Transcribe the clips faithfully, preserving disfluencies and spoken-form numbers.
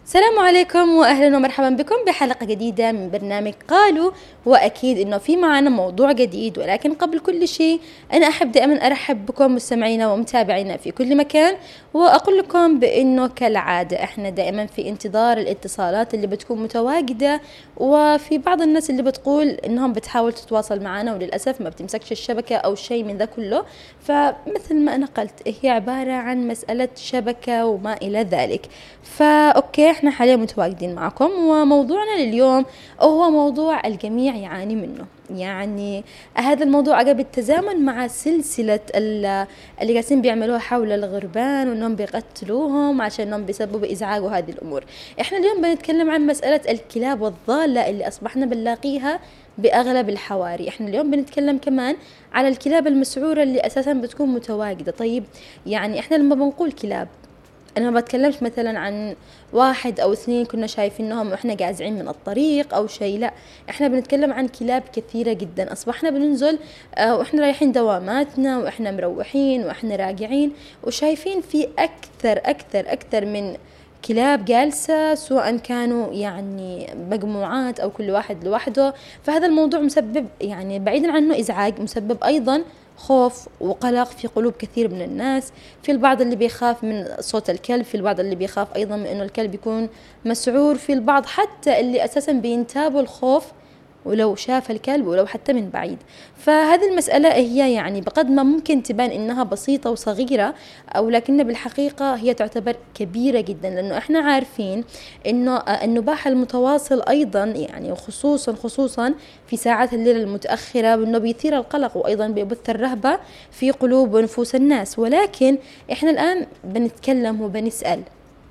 السلام عليكم واهلا ومرحبا بكم بحلقة جديدة من برنامج قالوا. واكيد انه في معنا موضوع جديد، ولكن قبل كل شيء انا احب دائما ارحب بكم مستمعينا ومتابعينا في كل مكان، واقول لكم بانه كالعادة احنا دائما في انتظار الاتصالات اللي بتكون متواجدة، وفي بعض الناس اللي بتقول انهم بتحاول تتواصل معنا وللاسف ما بتمسكش الشبكة او شيء من ذا كله. فمثل ما انا قلت هي عبارة عن مسألة شبكة وما الى ذلك. فاوكي احنا حاليا متواجدين معكم، وموضوعنا لليوم هو موضوع الجميع يعاني منه. يعني هذا الموضوع عقب بالتزامن مع سلسلة اللي قاعدين بيعملوها حول الغربان، وانهم بيقتلوهم عشان انهم بيسببوا ازعاج وهذه الامور. احنا اليوم بنتكلم عن مسألة الكلاب الضالة اللي اصبحنا بنلاقيها باغلب الحواري. احنا اليوم بنتكلم كمان على الكلاب المسعورة اللي اساسا بتكون متواجدة. طيب يعني احنا لما بنقول كلاب، أنا ما بتكلمش مثلا عن واحد أو اثنين كنا شايفينهم وإحنا قاعزين من الطريق أو شيء، لا إحنا بنتكلم عن كلاب كثيرة جدا. أصبحنا بننزل آه وإحنا رايحين دواماتنا وإحنا مروحين وإحنا راجعين وشايفين في أكثر أكثر أكثر من كلاب جالسة، سواء كانوا يعني مجموعات أو كل واحد لوحده. فهذا الموضوع مسبب يعني بعيدا عنه إزعاج، مسبب أيضا خوف وقلق في قلوب كثير من الناس. في البعض اللي بيخاف من صوت الكلب، في البعض اللي بيخاف أيضا من أنه الكلب يكون مسعور، في البعض حتى اللي أساسا بينتابوا الخوف ولو شاف الكلب ولو حتى من بعيد. فهذه المسألة هي يعني بقد ما ممكن تبان إنها بسيطة وصغيرة، أو لكن بالحقيقة هي تعتبر كبيرة جدا، لأنه إحنا عارفين إنه النباح المتواصل أيضا يعني خصوصا خصوصا في ساعات الليل المتأخرة، وإنه بيثير القلق وأيضا بيبث الرهبة في قلوب ونفوس الناس. ولكن إحنا الآن بنتكلم وبنسأل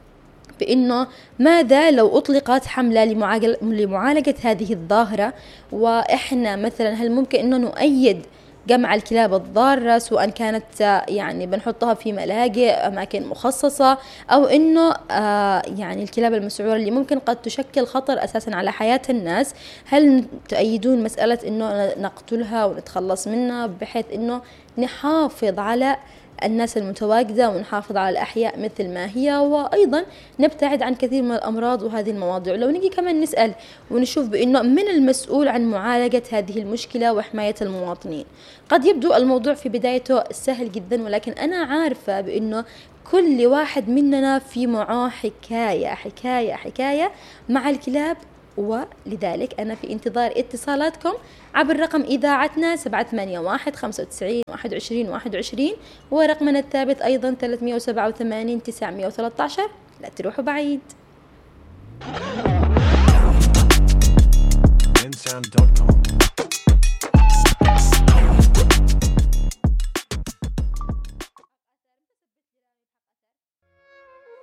بأنه ماذا لو أطلقت حملة لمعالجة هذه الظاهرة، وإحنا مثلا هل ممكن أنه نؤيد جمع الكلاب الضارة، سواء كانت يعني بنحطها في ملاجئ أماكن مخصصة، أو إنه آه يعني الكلاب المسعورة اللي ممكن قد تشكل خطر أساسا على حياة الناس، هل تؤيدون مسألة إنه نقتلها ونتخلص منها بحيث إنه نحافظ على الناس المتواجدة ونحافظ على الأحياء مثل ما هي، وأيضا نبتعد عن كثير من الأمراض وهذه المواضيع. لو نجي كمان نسأل ونشوف بأنه من المسؤول عن معالجة هذه المشكلة وحماية المواطنين. قد يبدو الموضوع في بدايته سهل جدا، ولكن أنا عارفة بأنه كل واحد مننا في معاه حكاية حكاية حكاية مع الكلاب، ولذلك أنا في انتظار اتصالاتكم عبر رقم إذاعتنا سبعة ثمانية واحد خمسة وتسعين واحد وعشرين واحد وعشرين، ورقمنا الثابت أيضا ثلاثمائة وسبعة وثمانين تسعمائة وثلاثة عشر. لا تروحوا بعيد.